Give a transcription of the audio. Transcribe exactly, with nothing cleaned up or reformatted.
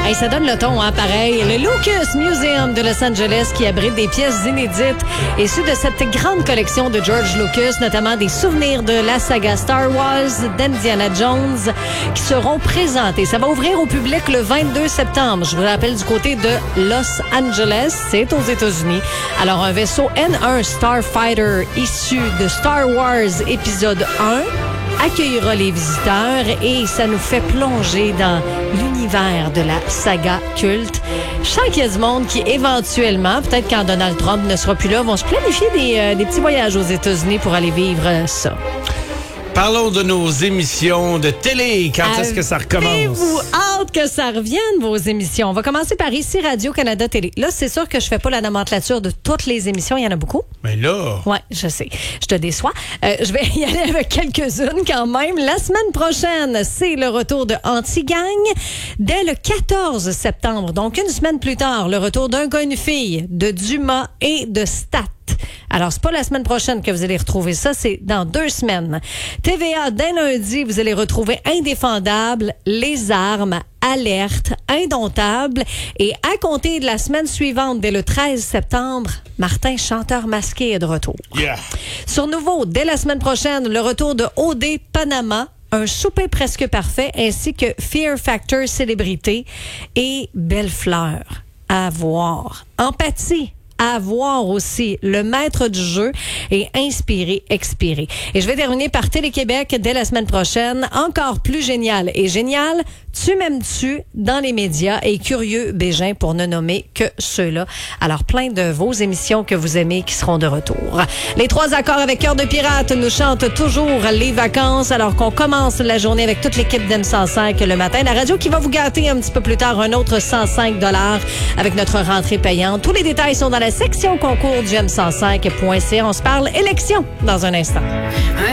Hey, ça donne le ton, hein, pareil. Le Lucas Museum de Los Angeles qui abrite des pièces inédites issues de cette grande collection de George Lucas, notamment des souvenirs de la saga Star Wars, d'Indiana Jones, qui seront présentés. Ça va ouvrir au public le vingt-deux septembre. Je vous rappelle du côté de Los Angeles, c'est aux États-Unis. Alors, un vaisseau N un Starfighter issu de Star Wars épisode un accueillera les visiteurs et ça nous fait plonger dans l'univers de la saga culte. Je sens qu'il y a du monde qui, éventuellement, peut-être quand Donald Trump ne sera plus là, vont se planifier des, euh, des petits voyages aux États-Unis pour aller vivre euh, ça. Parlons de nos émissions de télé. Quand Avez-vous est-ce que ça recommence? hâte que ça revienne, vos émissions? On va commencer par ici, Radio-Canada Télé. Là, c'est sûr que je fais pas la nomenclature de toutes les émissions. Il y en a beaucoup. Mais là... Ouais, je sais. Je te déçois. Euh, je vais y aller avec quelques-unes quand même. La semaine prochaine, c'est le retour de Anti-Gang. Dès le quatorze septembre, donc une semaine plus tard, le retour d'un gars, une fille, de Dumas et de Stat. Alors, c'est pas la semaine prochaine que vous allez retrouver ça, c'est dans deux semaines. T V A, dès lundi, vous allez retrouver Indéfendable, Les Armes, Alerte, Indomptable. Et à compter de la semaine suivante, dès le treize septembre, Martin, chanteur masqué, est de retour. Yeah. Sur Nouveau, dès la semaine prochaine, le retour de O D Panama, Un souper presque parfait, ainsi que Fear Factor Célébrité et Belle Fleur. À voir. Empathie. À voir aussi, le maître du jeu et Inspirer, Expirer. Et je vais terminer par Télé-Québec dès la semaine prochaine. Encore plus génial et génial, Tu m'aimes-tu dans les médias et Curieux Bégin pour ne nommer que ceux-là. Alors, plein de vos émissions que vous aimez qui seront de retour. Les trois accords avec Cœur de Pirate nous chantent toujours les vacances alors qu'on commence la journée avec toute l'équipe d'M cent cinq le matin. La radio qui va vous gâter un petit peu plus tard un autre cent cinq dollars avec notre rentrée payante. Tous les détails sont dans la section concours du M cent cinq point C A. On se parle élection dans un instant.